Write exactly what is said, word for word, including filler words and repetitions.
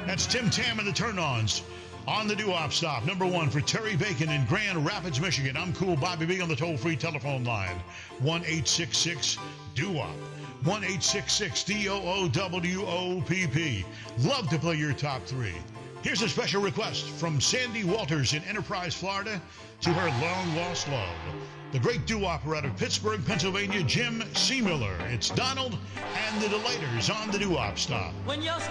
That's Tim Tam and the Turn-Ons on the doo-wop stop. Number one for Terry Bacon in Grand Rapids, Michigan. I'm Cool Bobby B on the toll-free telephone line. one eight six six D O W O P. one eight six six D O O W O P P. Love to play your top three. Here's a special request from Sandy Walters in Enterprise, Florida, to her long-lost love, the great doo-wopper out of Pittsburgh, Pennsylvania, Jim Seemiller. It's Donald and the Delighters on the doo-wop stop. When you're